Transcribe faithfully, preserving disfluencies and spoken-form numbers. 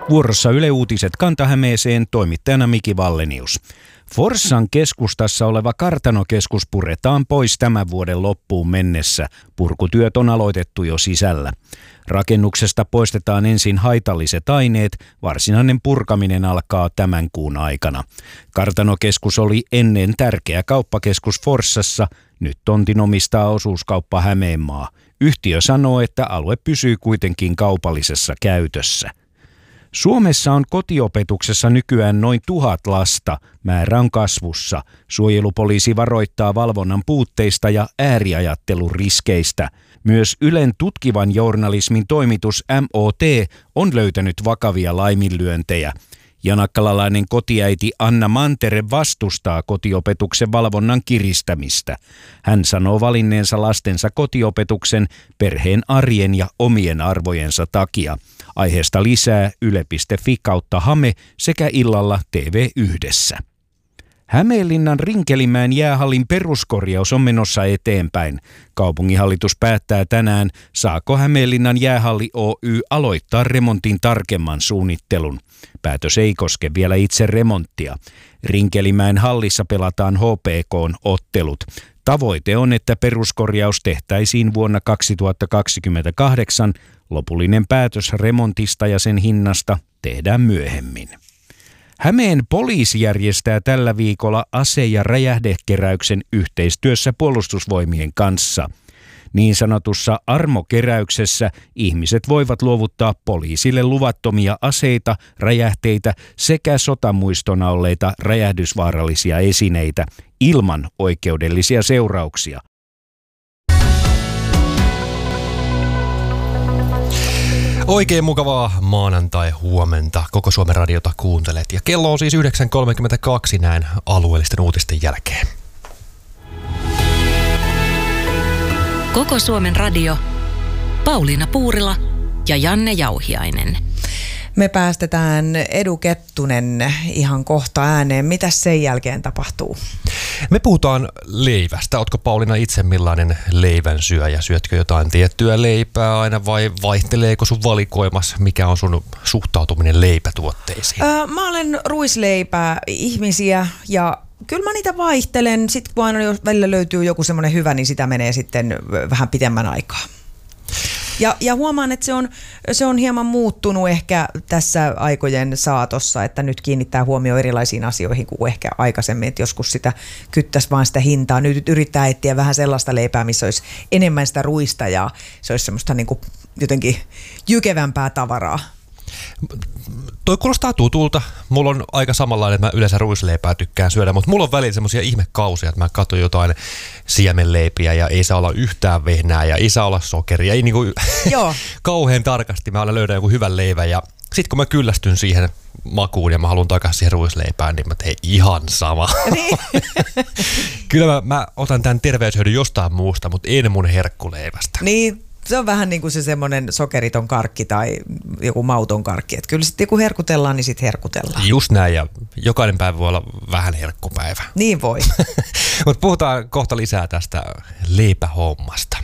Vuorossa Yle Uutiset Kanta-Hämeeseen, toimittajana Miki Vallenius. Forssan keskustassa oleva kartanokeskus puretaan pois tämän vuoden loppuun mennessä. Purkutyöt on aloitettu jo sisällä. Rakennuksesta poistetaan ensin haitalliset aineet, varsinainen purkaminen alkaa tämän kuun aikana. Kartanokeskus oli ennen tärkeä kauppakeskus Forssassa, nyt tontin omistaa osuuskauppa Hämeenmaa. Yhtiö sanoo, että alue pysyy kuitenkin kaupallisessa käytössä. Suomessa on kotiopetuksessa nykyään noin tuhat lasta. Määrä on kasvussa. Suojelupoliisi varoittaa valvonnan puutteista ja ääriajattelun riskeistä. Myös Ylen tutkivan journalismin toimitus M O T on löytänyt vakavia laiminlyöntejä. Janakkalalainen kotiäiti Anna Mantere vastustaa kotiopetuksen valvonnan kiristämistä. Hän sanoo valinneensa lastensa kotiopetuksen perheen arjen ja omien arvojensa takia. Aiheesta lisää yle piste fi kautta Hame sekä illalla T V yhdessä. Hämeenlinnan Rinkelimäen jäähallin peruskorjaus on menossa eteenpäin. Kaupunginhallitus päättää tänään, saako Hämeenlinnan jäähalli Oy aloittaa remontin tarkemman suunnittelun. Päätös ei koske vielä itse remonttia. Rinkelimäen hallissa pelataan H P K:n ottelut. Tavoite on, että peruskorjaus tehtäisiin vuonna kaksituhattakaksikymmentäkahdeksan. Lopullinen päätös remontista ja sen hinnasta tehdään myöhemmin. Hämeen poliisi järjestää tällä viikolla ase- ja räjähdekeräyksen yhteistyössä Puolustusvoimien kanssa. Niin sanotussa armokeräyksessä ihmiset voivat luovuttaa poliisille luvattomia aseita, räjähteitä sekä sotamuistona olleita räjähdysvaarallisia esineitä ilman oikeudellisia seurauksia. Oikein mukavaa maanantai-huomenta. Koko Suomen radiota kuuntelet. Ja kello on siis yhdeksän kolmekymmentäkaksi näin alueellisten uutisten jälkeen. Koko Suomen radio. Pauliina Puurila ja Janne Jauhiainen. Me päästetään Edu Kettunen ihan kohta ääneen. Mitäs sen jälkeen tapahtuu? Me puhutaan leivästä. Ootko Pauliina itse millainen leivän syöjä? Syötkö jotain tiettyä leipää aina vai vaihteleeko sun valikoimas? Mikä on sun suhtautuminen leipätuotteisiin? Öö, mä olen ruisleipää ihmisiä ja kyllä mä niitä vaihtelen. Sitten kun aina välillä löytyy joku semmoinen hyvä, niin sitä menee sitten vähän pitemmän aikaa. Ja, ja huomaan, että se on, se on hieman muuttunut ehkä tässä aikojen saatossa, että nyt kiinnittää huomioon erilaisiin asioihin kuin ehkä aikaisemmin, että joskus sitä kyttäisi vaan sitä hintaa. Nyt yrittää etsiä vähän sellaista leipää, missä olisi enemmän sitä ruista ja se olisi semmoista niin kuin jotenkin jykevämpää tavaraa. Toi kuulostaa tutulta. Mulla on aika samanlainen, että mä yleensä ruisleipää tykkään syödä, mutta mulla on välillä semmoisia ihmekausia, että mä katson jotain siemenleipiä ja ei saa olla yhtään vehnää ja ei saa olla sokeria. Ei niinku kauhean tarkasti mä aina löydän joku hyvän leivän ja sit kun mä kyllästyn siihen makuun ja mä haluan takaisin siihen ruisleipään, niin mä teen ihan sama. Niin. Kyllä mä, mä otan tämän terveyshyödyn jostain muusta, mutta en mun herkkuleivästä. Niin. Se on vähän niin kuin se semmoinen sokeriton karkki tai joku mauton karkki. Että kyllä sitten kun herkutellaan, niin sitten herkutellaan. Just näin, ja jokainen päivä voi olla vähän herkkupäivä. Niin voi. Mutta puhutaan kohta lisää tästä leipähommasta.